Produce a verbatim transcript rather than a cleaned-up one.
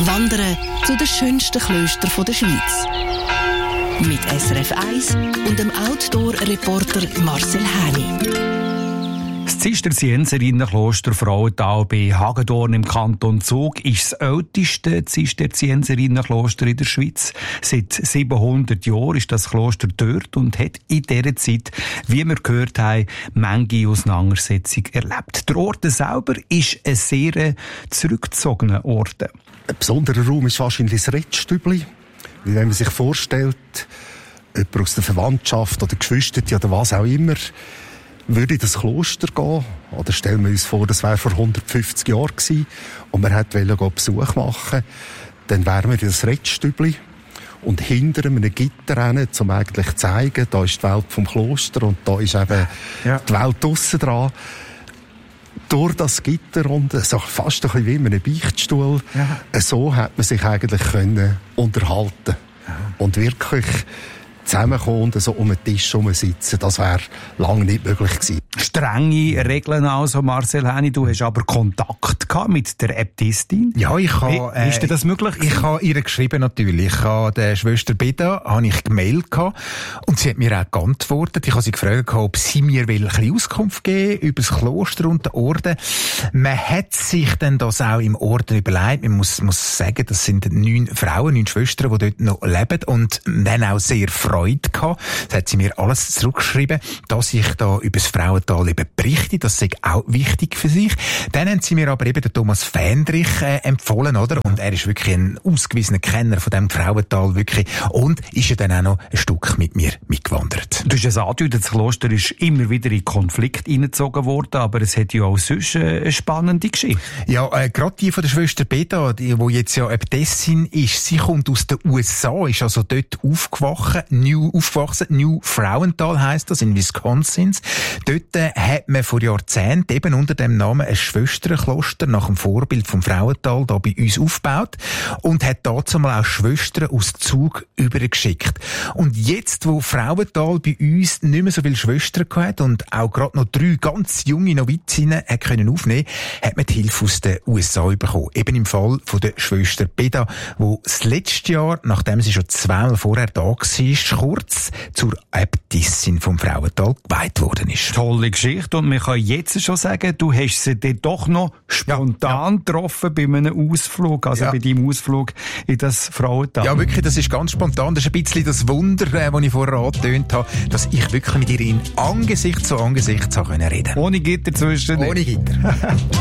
Wandern zu den schönsten Klöstern der Schweiz. Mit S R F eins und dem Outdoor-Reporter Marcel Häni. Das Zisterzienserinnenkloster Frauental bei Hagedorn im Kanton Zug ist das älteste Zisterzienserinnenkloster in der Schweiz. Seit siebenhundert Jahren ist das Kloster dort und hat in dieser Zeit, wie wir gehört haben, manche Auseinandersetzung erlebt. Der Ort selber ist ein sehr zurückgezogener Ort. Ein besonderer Raum ist wahrscheinlich das Rettstübli. Weil wenn man sich vorstellt, jemand aus der Verwandtschaft oder Geschwister oder was auch immer, würde in das Kloster gehen, oder stellen wir uns vor, das wäre vor hundertfünfzig Jahren gewesen, und man wollte Besuch machen, dann wären wir in das Rettstübli und hinter einem Gitter rein, um eigentlich zu zeigen, da ist die Welt vom Kloster und da ist eben ja. die Welt draussen dran. Durch das Gitter und so fast ein bisschen wie in einem Beichtstuhl, ja. so hat man sich eigentlich können unterhalten ja. und wirklich zusammenkommen und so um den Tisch sitzen. Das wäre lange nicht möglich gewesen. Strenge Regeln also, Marcel Häni. Du hast aber Kontakt gehabt mit der Äbtissin. Ja, ich habe... Wie, ist dir das möglich? Ich habe ihr geschrieben natürlich. Ich habe der Schwester Beda habe ich gemailt gehabt und sie hat mir auch geantwortet. Ich habe sie gefragt, ob sie mir will ein bisschen Auskunft geben über das Kloster und den Orden. Man hat sich dann das auch im Orden überlegt. Man muss, muss sagen, das sind neun Frauen, neun Schwestern, die dort noch leben und dann auch sehr Freude gehabt. Das hat sie mir alles zurückgeschrieben, dass ich da über das Frauental eben berichte. Das ist auch wichtig für sich. Dann haben sie mir aber eben den Thomas Fendrich äh, empfohlen, oder? Und er ist wirklich ein ausgewiesener Kenner von dem Frauental, wirklich. Und ist ja dann auch noch ein Stück mit mir mitgewandert. Du hast es angedeutet, das Kloster ist immer wieder in Konflikt hineingezogen worden, aber es hat ja auch sonst eine spannende Geschichte. Ja, äh, gerade die von der Schwester Beda, die, die jetzt ja Äbtissin ist, sie kommt aus den U S A, ist also dort aufgewachsen, New, aufgewachsen, New Frauental heisst das, in Wisconsin. Dort äh, hat man vor Jahrzehnten eben unter dem Namen ein Schwesternkloster nach dem Vorbild vom Frauental da bei uns aufgebaut und hat dazu mal auch Schwestern aus Zug übergeschickt. Und jetzt, wo Frauental bei uns nicht mehr so viele Schwestern gehabt und auch gerade noch drei ganz junge Novizinnen hat können aufnehmen, hat man die Hilfe aus den U S A bekommen. Eben im Fall von der Schwester Beda, wo das letzte Jahr, nachdem sie schon zweimal vorher da war, kurz zur Äbtissin vom Frauental geweiht worden ist. Tolle Geschichte, und man kann jetzt schon sagen, du hast sie dann doch noch spontan ja, ja. getroffen bei einem Ausflug, also ja. bei deinem Ausflug in das Frauental. Ja, wirklich, das ist ganz spontan. Das ist ein bisschen das Wunder, äh, das ich vorher angetönt habe, dass ich wirklich mit ihr in Angesicht zu Angesicht reden konnte. Ohne Gitter zwischen. Ohne Gitter.